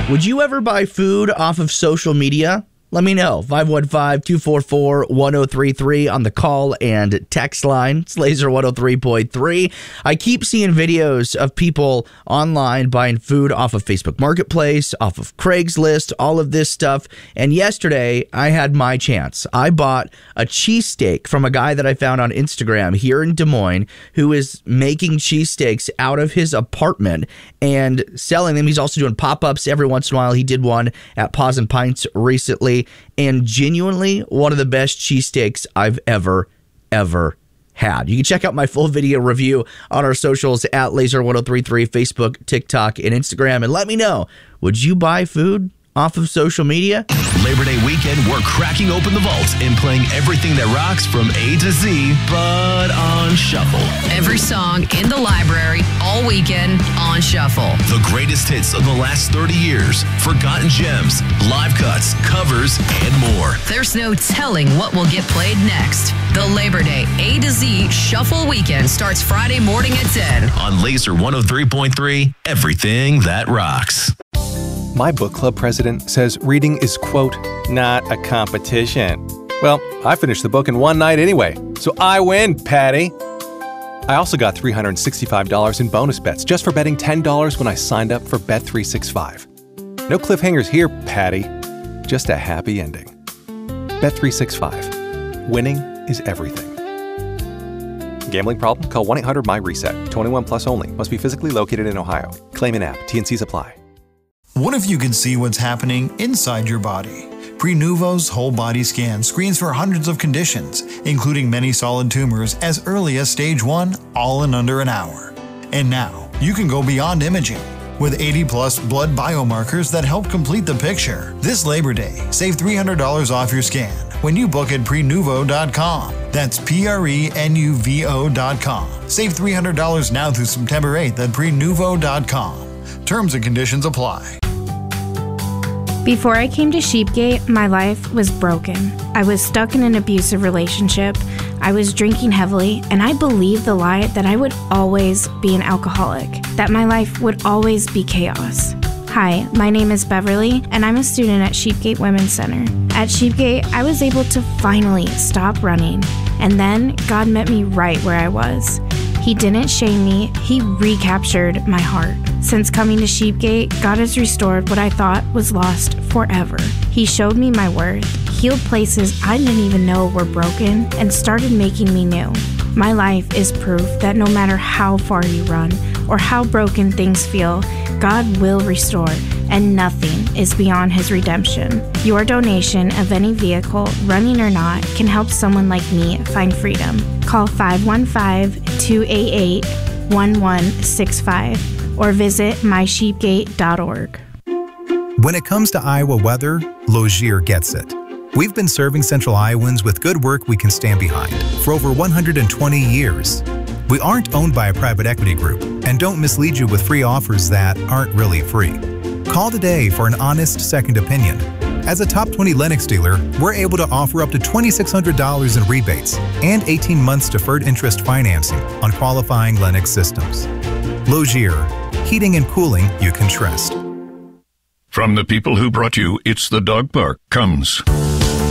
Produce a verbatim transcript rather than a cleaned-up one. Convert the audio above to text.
Would you ever buy food off of social media? Let me know. five one five, two four four, one zero three three on the call and text line. It's Laser one oh three point three. I keep seeing videos of people online buying food off of Facebook Marketplace, off of Craigslist, all of this stuff. And yesterday, I had my chance. I bought a cheesesteak from a guy that I found on Instagram here in Des Moines who is making cheesesteaks out of his apartment and selling them. He's also doing pop-ups every once in a while. He did one at Paws and Pints recently. And genuinely one of the best cheesesteaks I've ever, ever had. You can check out my full video review on our socials at Laser one oh three three, Facebook, TikTok, and Instagram. And let me know, would you buy food off of social media? Labor Day weekend, we're cracking open the vault and playing everything that rocks from A to Z, but on shuffle. Every song in the library, all weekend, on shuffle. The greatest hits of the last thirty years, forgotten gems, live cuts, covers, and more. There's no telling what will get played next. The Labor Day A to Z Shuffle Weekend starts Friday morning at ten. On Laser one oh three point three, everything that rocks. My book club president says reading is, quote, not a competition. Well, I finished the book in one night anyway, so I win, Patty. I also got three hundred sixty-five dollars in bonus bets just for betting ten dollars when I signed up for Bet three sixty-five. No cliffhangers here, Patty. Just a happy ending. Bet three sixty-five. Winning is everything. Gambling problem? Call one eight hundred M Y reset. twenty-one plus only. Must be physically located in Ohio. Claim in app. T and Cs apply. What if you could see what's happening inside your body? Prenuvo's whole body scan screens for hundreds of conditions, including many solid tumors as early as stage one, all in under an hour. And now, you can go beyond imaging. With eighty plus blood biomarkers that help complete the picture. This Labor Day, save three hundred dollars off your scan when you book at prenuvo dot com. That's P R E N U V O dot com. Save three hundred dollars now through September eighth at prenuvo dot com. Terms and conditions apply. Before I came to Sheepgate, my life was broken. I was stuck in an abusive relationship. I was drinking heavily, and I believed the lie that I would always be an alcoholic, that my life would always be chaos. Hi, my name is Beverly, and I'm a student at Sheepgate Women's Center. At Sheepgate, I was able to finally stop running, and then God met me right where I was. He didn't shame me, He recaptured my heart. Since coming to Sheepgate, God has restored what I thought was lost forever. He showed me my worth, healed places I didn't even know were broken, and started making me new. My life is proof that no matter how far you run or how broken things feel, God will restore, and nothing is beyond His redemption. Your donation of any vehicle, running or not, can help someone like me find freedom. Call five one five, two eight eight, one one six five or visit my sheepgate dot org. When it comes to Iowa weather, Logier gets it. We've been serving Central Iowans with good work we can stand behind for over one hundred twenty years. We aren't owned by a private equity group and don't mislead you with free offers that aren't really free. Call today for an honest second opinion. As a top twenty Lennox dealer, we're able to offer up to two thousand six hundred dollars in rebates and eighteen months deferred interest financing on qualifying Lennox systems. Logier, heating and cooling you can trust. From the people who brought you It's the Dog Park comes